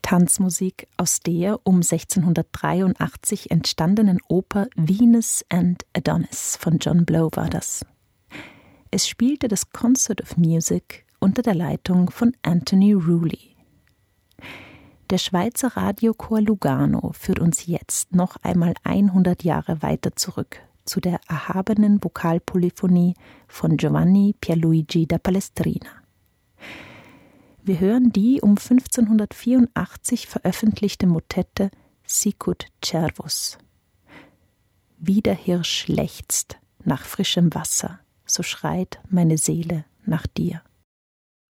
Tanzmusik aus der um 1683 entstandenen Oper Venus and Adonis von John Blow war das. Es spielte das Concert of Music unter der Leitung von Anthony Rooley. Der Schweizer Radiochor Lugano führt uns jetzt noch einmal 100 Jahre weiter zurück zu der erhabenen Vokalpolyphonie von Giovanni Pierluigi da Palestrina. Wir hören die um 1584 veröffentlichte Motette Sicut Cervus. Wie der Hirsch lechzt nach frischem Wasser, so schreit meine Seele nach dir.